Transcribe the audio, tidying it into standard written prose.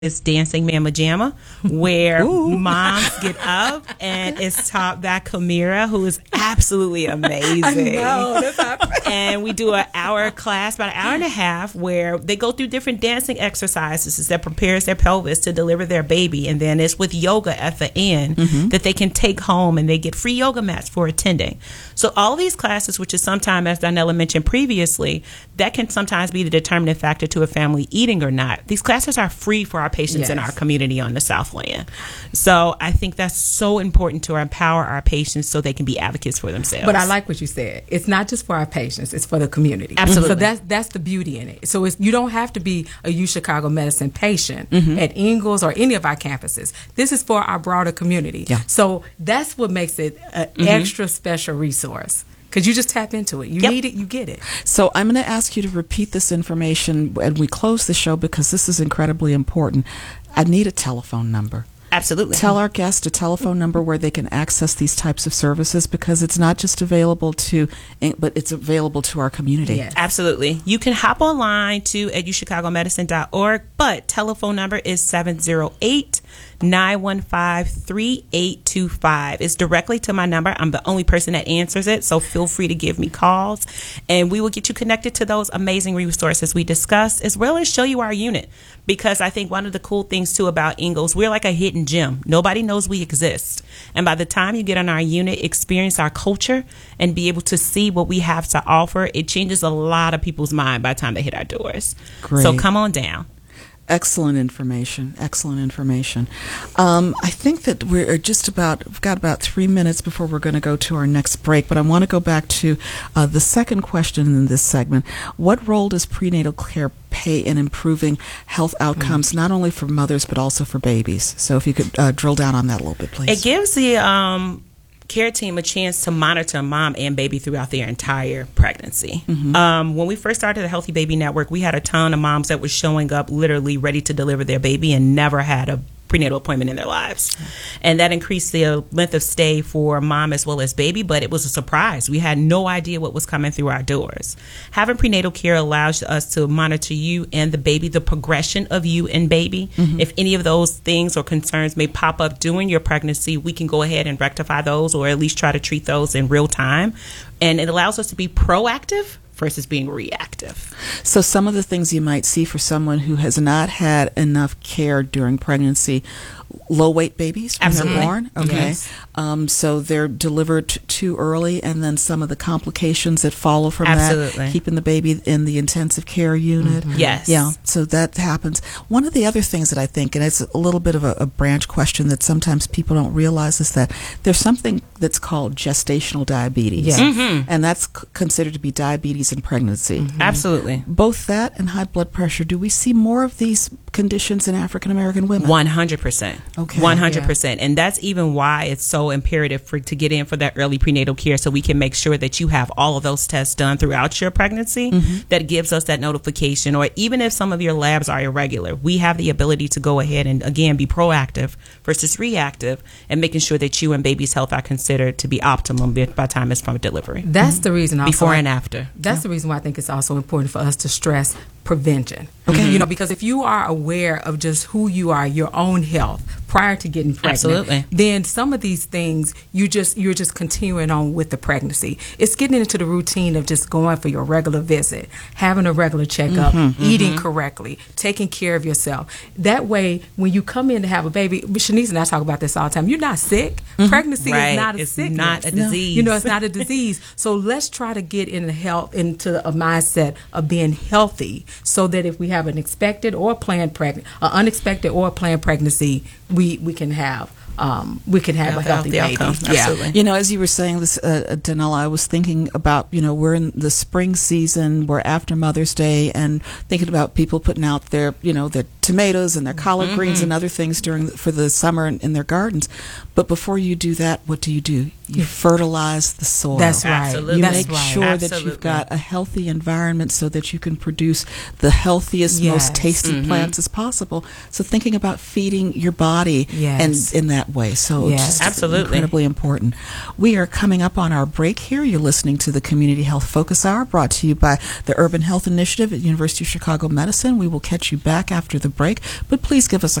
It's Dancing Mama Jamma, where moms get up and it's taught by Kamira, who is absolutely amazing. I know, that's happening. And we do an hour class, about an hour and a half, where they go through different dancing exercises that prepares their pelvis to deliver their baby. And then it's with yoga at the end that they can take home, and they get free yoga mats for attending. So all these classes, which is sometimes, as Donella mentioned previously, that can sometimes be the determining factor to a family eating or not. These classes are free for our patients in our community on the Southland. So I think that's so important to empower our patients so they can be advocates for themselves. But I like what you said. It's not just for our patients, it's for the community. Absolutely. So that's the beauty in it. So you don't have to be a U Chicago Medicine patient at Ingalls or any of our campuses. This is for our broader community. Yeah. So that's what makes it an extra special resource. Because you just tap into it. You need it, you get it. So I'm going to ask you to repeat this information when we close the show, because this is incredibly important. I need a telephone number. Absolutely. Tell our guests a telephone number where they can access these types of services, because it's not just available but it's available to our community. Yes. Absolutely. You can hop online to educhicagomedicine.org, but telephone number is 708-915-3825. It's directly to my number. I'm the only person that answers it, so feel free to give me calls, and we will get you connected to those amazing resources we discussed, as well as show you our unit. Because I think one of the cool things, too, about Ingalls, we're like a hidden gem. Nobody knows we exist. And by the time you get on our unit, experience our culture, and be able to see what we have to offer, it changes a lot of people's mind by the time they hit our doors. Great. So come on down. Excellent information. Excellent information. I think that we've got about 3 minutes before we're going to go to our next break, but I want to go back to the second question in this segment. What role does prenatal care play in improving health outcomes, not only for mothers, but also for babies? So if you could drill down on that a little bit, please. It gives the care team a chance to monitor mom and baby throughout their entire pregnancy. When we first started the Healthy Baby Network, we had a ton of moms that were showing up literally ready to deliver their baby and never had a prenatal appointment in their lives. And that increased the length of stay for mom as well as baby, but it was a surprise. We had no idea what was coming through our doors. Having prenatal care allows us to monitor you and the baby, the progression of you and baby. If any of those things or concerns may pop up during your pregnancy, we can go ahead and rectify those, or at least try to treat those in real time. And it allows us to be proactive versus being reactive. So some of the things you might see for someone who has not had enough care during pregnancy: low-weight babies when they're born. Okay. Yes. So they're delivered too early, and then some of the complications that follow from that, keeping the baby in the intensive care unit. Yes. Yeah, so that happens. One of the other things that I think, and it's a little bit of a branch question that sometimes people don't realize, is that there's something that's called gestational diabetes. Yes. And that's considered to be diabetes in pregnancy. Absolutely. Both that and high blood pressure. Do we see more of these conditions in African American women? 100%. Okay. 100%. And that's even why it's so imperative to get in for that early prenatal care, so we can make sure that you have all of those tests done throughout your pregnancy. That gives us that notification. Or even if some of your labs are irregular, we have the ability to go ahead and, again, be proactive versus reactive, and making sure that you and baby's health are considered to be optimum by the time it's from delivery. That's the reason also, before and after. That's the reason why I think it's also important for us to stress prevention. Okay. Because if you are aware of just who you are, your own health prior to getting pregnant, then some of these things you're just continuing on with the pregnancy. It's getting into the routine of just going for your regular visit, having a regular checkup, eating correctly, taking care of yourself. That way, when you come in to have a baby, Shanice and I talk about this all the time, you're not sick. Pregnancy is not a sickness. Not a disease. It's not a disease. So let's try to get into a mindset of being healthy, so that if we have an expected or unexpected or planned pregnancy, we can have a healthy baby. Outcome. Absolutely. You know, as you were saying this, Donella, I was thinking about, we're in the spring season, we're after Mother's Day, and thinking about people putting out their tomatoes and their collard greens and other things for the summer in their gardens. But before you do that, what do? you fertilize the soil. That's right. Absolutely. You That's make right. sure Absolutely. that you've got a healthy environment so that you can produce the healthiest, most tasty plants as possible. So thinking about feeding your body and in that way. So it's just incredibly important. We are coming up on our break here. You're listening to the Community Health Focus Hour, brought to you by the Urban Health Initiative at University of Chicago Medicine. We will catch you back after the break, but please give us a